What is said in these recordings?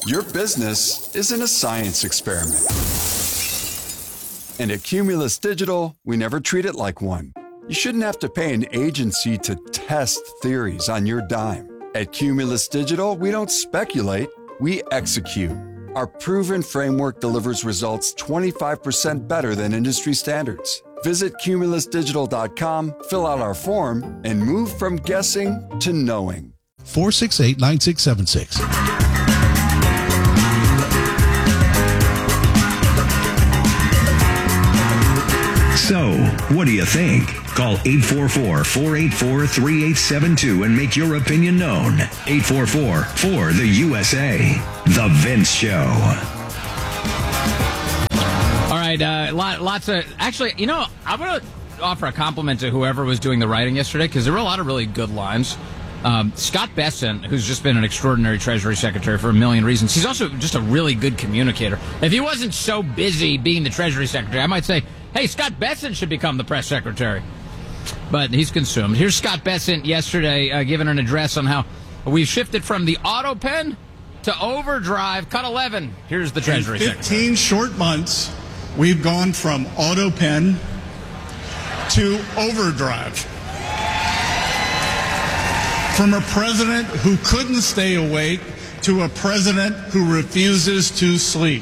Your business isn't a science experiment. And at Cumulus Digital, we never treat it like one. You shouldn't have to pay an agency to test theories on your dime. At Cumulus Digital, we don't speculate, we execute. Our proven framework delivers results 25% better than industry standards. Visit cumulusdigital.com, fill out our form, and move from guessing to knowing. 468-9676. So, what do you think? Call 844-484-3872 and make your opinion known. 844-4-the-USA. The Vince Show. All right, lots of... Actually, you know, I'm going to offer a compliment to whoever was doing the writing yesterday, because there were a lot of really good lines. Scott Bessent, who's just been an extraordinary Treasury Secretary for a million reasons, he's also just a really good communicator. If he wasn't so busy being the Treasury Secretary, I might say, hey, Scott Bessent should become the press secretary. But he's consumed. Here's Scott Bessent yesterday giving an address on how we've shifted from the auto pen to overdrive. Cut 11. Here's the Treasury Secretary. In 15 short months, we've gone from auto pen to overdrive. From a president who couldn't stay awake to a president who refuses to sleep.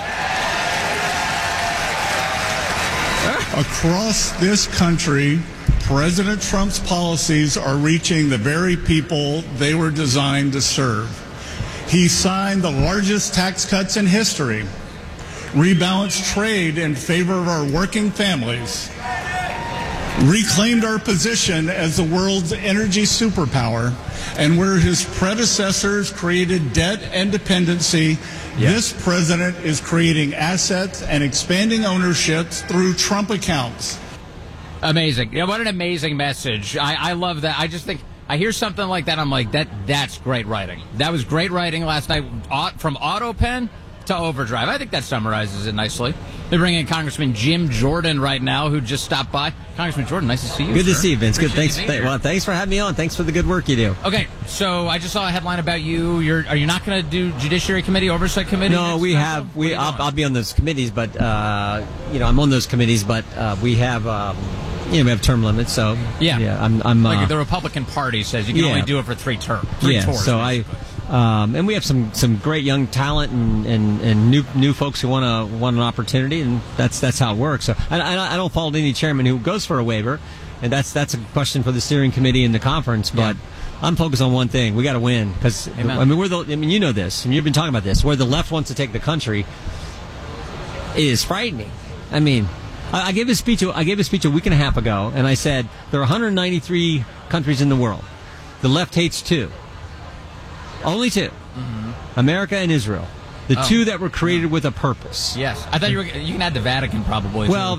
Across this country, President Trump's policies are reaching the very people they were designed to serve. He signed the largest tax cuts in history, rebalanced trade in favor of our working families, reclaimed our position as the world's energy superpower, and where his predecessors created debt and dependency, this president is creating assets and expanding ownerships through Trump accounts. Amazing. Yeah, what an amazing message. I love that. I just think I hear something like that, I'm like, that's great writing. That was great writing last night, from auto pen to overdrive. I think that summarizes it nicely. They're bringing in Congressman Jim Jordan right now, who just stopped by. Congressman Jordan, nice to see you. Good to see you, Vince. Appreciate Good. Thanks. Thanks for having me on. Thanks for the good work you do. Okay, so I just saw a headline about you. Are you not going to do Judiciary Committee, Oversight Committee? No, we have. I'll be on those committees, but I'm on those committees, but we have. We have term limits, so I'm like the Republican Party says you can only do it for three tours. So and we have some great young talent and new folks who want an opportunity, and that's how it works. So I don't fault any chairman who goes for a waiver, and that's a question for the steering committee and the conference. But I'm focused on one thing: we got to win, because you know this, and you've been talking about this. Where the left wants to take the country is frightening. I mean, I gave a speech a week and a half ago, and I said there are 193 countries in the world. The left hates two. Only two. Mm-hmm. America and Israel. The two that were created with a purpose. Yes. I thought you can add the Vatican probably. Well,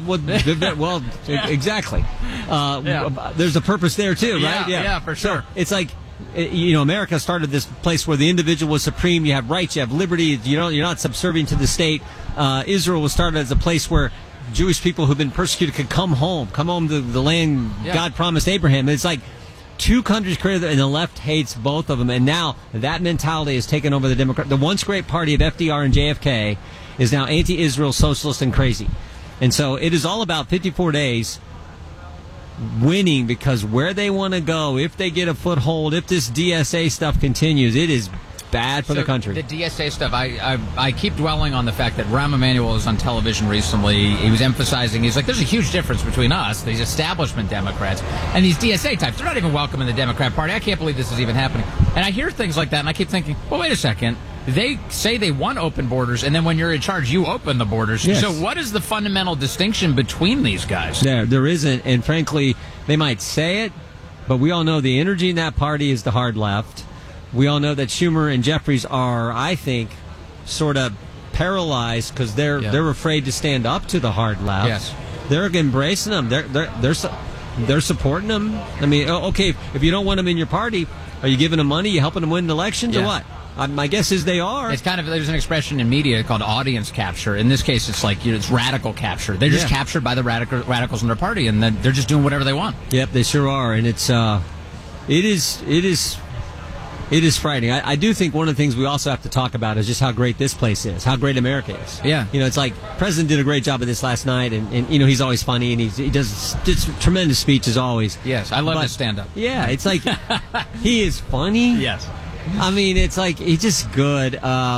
exactly. There's a purpose there too, right? Yeah, for sure. So it's like, America started this place where the individual was supreme. You have rights, you have liberty. You're not subservient to the state. Israel was started as a place where Jewish people who've been persecuted could come home to the land God promised Abraham. It's like two countries created, and the left hates both of them. And now that mentality has taken over the Democrat. The once great party of FDR and JFK is now anti-Israel, socialist, and crazy. And so it is all about 54 days winning, because where they want to go, if they get a foothold, if this DSA stuff continues, it is bad for the country. The DSA stuff, I keep dwelling on the fact that Rahm Emanuel was on television recently. He was emphasizing, he's like, there's a huge difference between us, these establishment Democrats, and these DSA types. They're not even welcome in the Democrat Party. I can't believe this is even happening. And I hear things like that, and I keep thinking, well, wait a second. They say they want open borders, and then when you're in charge, you open the borders. Yes. So what is the fundamental distinction between these guys? There isn't, and frankly, they might say it, but we all know the energy in that party is the hard left. We all know that Schumer and Jeffries are, I think, sort of paralyzed because they're afraid to stand up to the hard left. Yes. They're embracing them. They're supporting them. I mean, okay, if you don't want them in your party, are you giving them money? You helping them win elections or what? My guess is they are. It's there's an expression in media called audience capture. In this case, it's like it's radical capture. They're just captured by the radicals in their party, and then they're just doing whatever they want. Yep, they sure are, and it is. It is frightening. I do think one of the things we also have to talk about is just how great this place is, how great America is. Yeah. It's like President did a great job of this last night, and he's always funny, and he does tremendous speeches always. Yes, I love his stand-up. Yeah, it's like he is funny. Yes. I mean, it's like he's just good.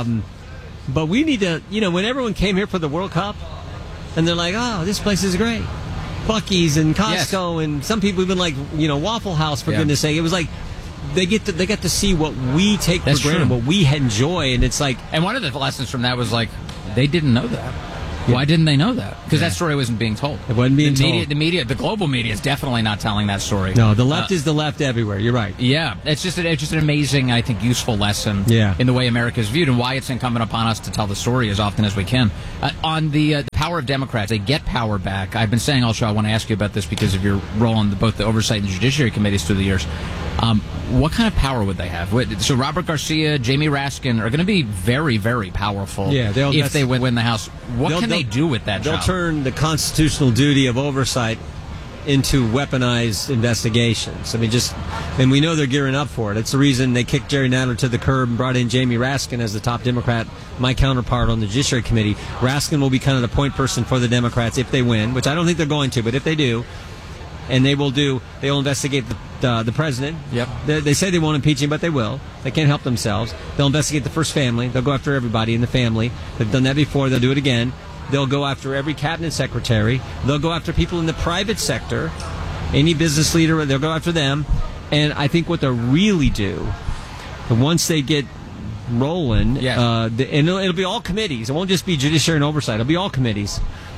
But we need to, when everyone came here for the World Cup, and they're like, oh, this place is great. Buc-ee's and Costco, and some people even like, Waffle House, for goodness sake. It was like, they get to see what we take for granted, what we enjoy, and it's like... And one of the lessons from that was like, they didn't know that. Yeah. Why didn't they know that? Because that story wasn't being told. It wasn't being told. The global media is definitely not telling that story. No, the left is the left everywhere. You're right. Yeah, it's just an amazing, I think, useful lesson in the way America is viewed and why it's incumbent upon us to tell the story as often as we can. On the power of Democrats, they get power back. I've been saying also I want to ask you about this because of your role on both the Oversight and the Judiciary Committees through the years. What kind of power would they have? So Robert Garcia, Jamie Raskin are going to be very, very powerful if they win the House. What can they do with that They'll job? turn the constitutional duty of oversight into weaponized investigations. I mean, and we know they're gearing up for it. It's the reason they kicked Jerry Nadler to the curb and brought in Jamie Raskin as the top Democrat, my counterpart on the Judiciary Committee. Raskin will be kind of the point person for the Democrats if they win, which I don't think they're going to, but if they do. And they'll investigate the president. Yep. They say they won't impeach him, but they will. They can't help themselves. They'll investigate the first family. They'll go after everybody in the family. They've done that before. They'll do it again. They'll go after every cabinet secretary. They'll go after people in the private sector. Any business leader, they'll go after them. And I think what they'll really do, once they get rolling, and it'll be all committees. It won't just be judiciary and oversight. It'll be all committees.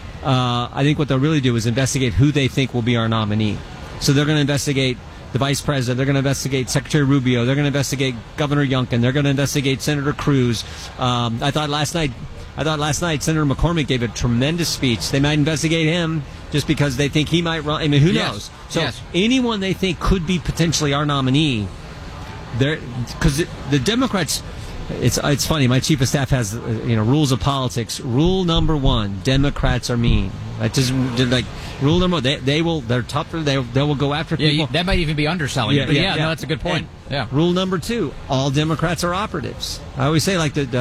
I think what they'll really do is investigate who they think will be our nominee. So they're going to investigate the vice president. They're going to investigate Secretary Rubio. They're going to investigate Governor Youngkin. They're going to investigate Senator Cruz. I thought last night Senator McCormick gave a tremendous speech. They might investigate him just because they think he might run. I mean, who knows? So anyone they think could be potentially our nominee, because the Democrats. It's funny. My chief of staff has rules of politics. Rule number 1: Democrats are mean. Rule number 1: they're tougher. They will go after people. That might even be underselling it. But no, that's a good point. Rule number 2: all Democrats are operatives. I always say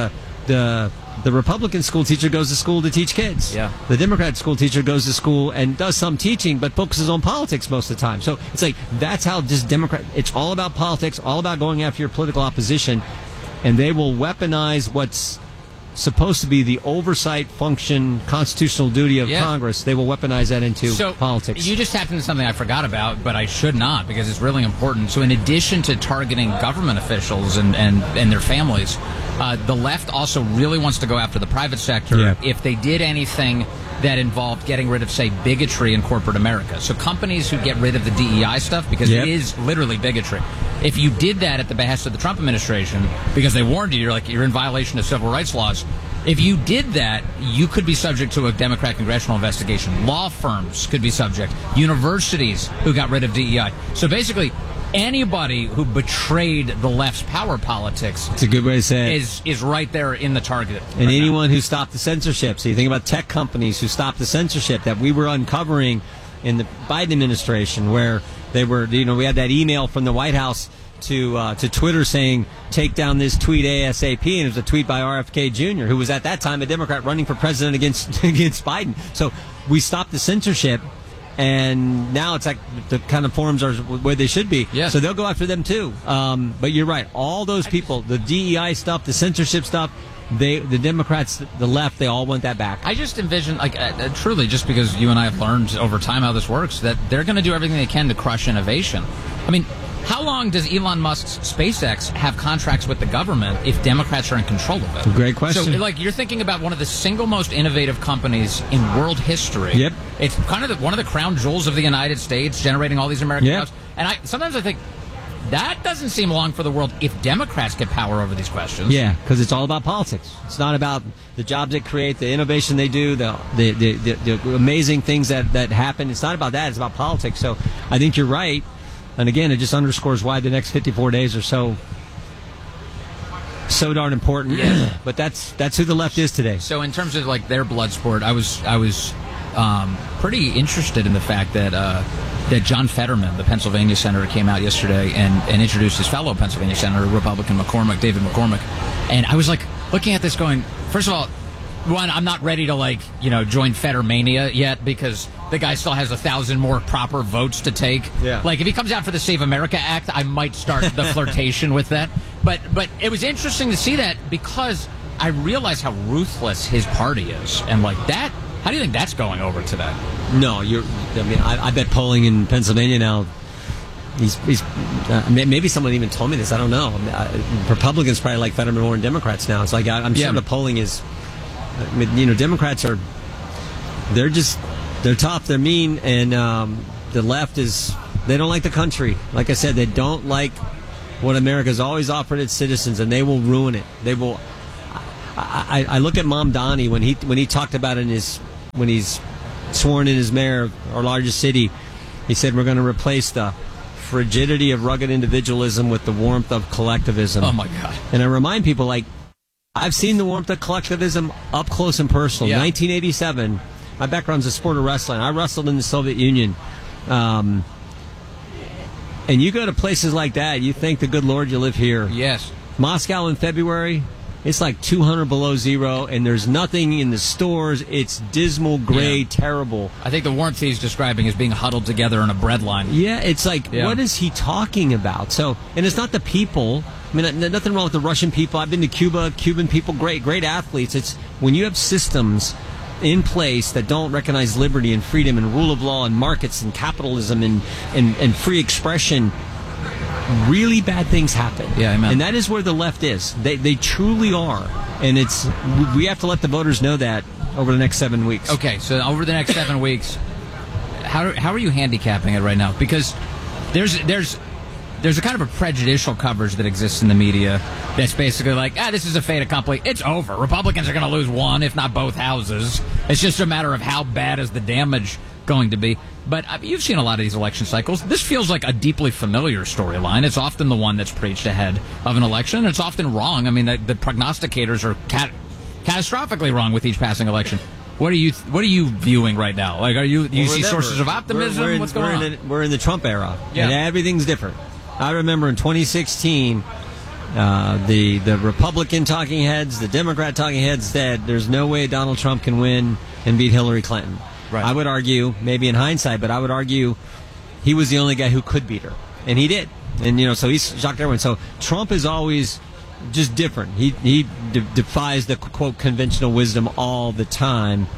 the Republican school teacher goes to school to teach kids. Yeah. The Democrat school teacher goes to school and does some teaching, but focuses on politics most of the time. So it's like that's how just Democrat. It's all about politics, all about going after your political opposition. And they will weaponize what's supposed to be the oversight function, constitutional duty of Congress. They will weaponize that into politics. You just tapped into something I forgot about, but I should not because it's really important. So in addition to targeting government officials and their families, the left also really wants to go after the private sector if they did anything that involved getting rid of, say, bigotry in corporate America. So companies who get rid of the DEI stuff, because it is literally bigotry. If you did that at the behest of the Trump administration, because they warned you, you're in violation of civil rights laws, if you did that, you could be subject to a Democrat congressional investigation. Law firms could be subject. Universities who got rid of DEI. So basically, anybody who betrayed the left's power politics, it's a good way to say it, is right there in the target. And anyone who stopped the censorship. So you think about tech companies who stopped the censorship that we were uncovering in the Biden administration, where they were, we had that email from the White House to Twitter saying, take down this tweet ASAP, and it was a tweet by RFK Jr., who was at that time a Democrat running for president against Biden. So we stopped the censorship. And now it's like the kind of forums are where they should be. Yeah. So they'll go after them too. But you're right. All those people, the DEI stuff, the censorship stuff, the Democrats, the left, they all want that back. I just envision, truly, just because you and I have learned over time how this works, that they're going to do everything they can to crush innovation. I mean, how long does Elon Musk's SpaceX have contracts with the government if Democrats are in control of it? Great question. So, you're thinking about one of the single most innovative companies in world history. Yep. It's kind of one of the crown jewels of the United States, generating all these American jobs. And sometimes I think that doesn't seem long for the world if Democrats get power over these questions. Yeah, because it's all about politics. It's not about the jobs they create, the innovation they do, the amazing things that happen. It's not about that. It's about politics. So I think you're right. And again, it just underscores why the next 54 days are so darn important. Yeah. But that's who the left is today. So in terms of their blood sport, I was pretty interested in the fact that that John Fetterman, the Pennsylvania senator, came out yesterday and introduced his fellow Pennsylvania senator, Republican David McCormick. And I was like looking at this going, first of all, one, I'm not ready to join Fettermania yet because the guy still has 1,000 more proper votes to take. Yeah. Like if he comes out for the Save America Act, I might start the flirtation with that. But it was interesting to see that because I realized how ruthless his party is, and like that. How do you think that's going over today? No, I bet polling in Pennsylvania now. Maybe someone even told me this. I don't know. Republicans probably like Fetterman more than Democrats now. It's like I'm sure the polling is. Democrats are. They're tough. They're mean, and the left is. They don't like the country. Like I said, they don't like what America's always offered its citizens, and they will ruin it. They will. I look at Mamdani when he talked about when he's sworn in as mayor of our largest city. He said we're going to replace the frigidity of rugged individualism with the warmth of collectivism. Oh my God! And I remind people, I've seen the warmth of collectivism up close and personal. Yeah. 1987. My background's a sport of wrestling. I wrestled in the Soviet Union. And you go to places like that, you thank the good Lord you live here. Yes. Moscow in February. It's like 200 below zero, and there's nothing in the stores. It's dismal, gray, terrible. I think the warmth he's describing is being huddled together in a bread line. Yeah, it's like, what is he talking about? So, and it's not the people. I mean, nothing wrong with the Russian people. I've been to Cuba. Cuban people, great athletes. It's when you have systems in place that don't recognize liberty and freedom and rule of law and markets and capitalism and free expression. Really bad things happen. Yeah, amen. And that is where the left is. They truly are. And we have to let the voters know that over the next 7 weeks. Okay, so over the next 7 weeks, how are you handicapping it right now? Because there's a kind of a prejudicial coverage that exists in the media that's basically like, this is a fait accompli. It's over. Republicans are going to lose one, if not both houses. It's just a matter of how bad is the damage going to be. But you've seen a lot of these election cycles. This feels like a deeply familiar storyline. It's often the one that's preached ahead of an election. It's often wrong. I mean, the prognosticators are catastrophically wrong with each passing election. What are you viewing right now? Like, do you see sources of optimism? What's going on? We're in the Trump era, and everything's different. I remember in 2016, the Republican talking heads, the Democrat talking heads said there's no way Donald Trump can win and beat Hillary Clinton. Right. I would argue, maybe in hindsight, but I would argue he was the only guy who could beat her. And he did. And, so he's shocked everyone. So Trump is always just different. He defies the, quote, conventional wisdom all the time.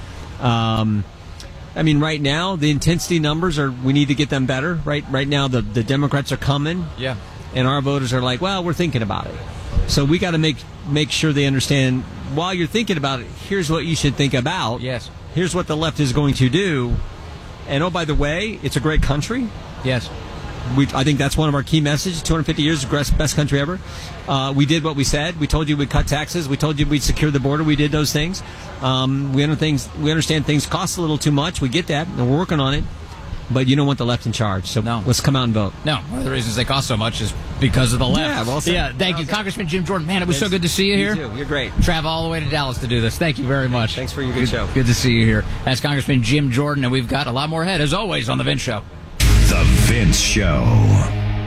I mean, right now, the intensity numbers we need to get them better. Right now, the Democrats are coming. Yeah. And our voters are like, well, we're thinking about it. So we got to make sure they understand, while you're thinking about it, here's what you should think about. Yes. Here's what the left is going to do. And, oh, by the way, it's a great country. Yes. I think that's one of our key messages. 250 years, best country ever. We did what we said. We told you we'd cut taxes. We told you we'd secure the border. We did those things. We understand things cost a little too much. We get that, and we're working on it. But you don't want the left in charge. So let's come out and vote. No, one of the reasons they cost so much is because of the left. Yeah, well said. Yeah, thank you. Congressman Jim Jordan. Man, it was so good to see you here. You too. You're great. Travel all the way to Dallas to do this. Thank you very much. Thanks for your good show. Good to see you here. That's Congressman Jim Jordan, and we've got a lot more ahead, as always, on The Vince Show. The Vince Show.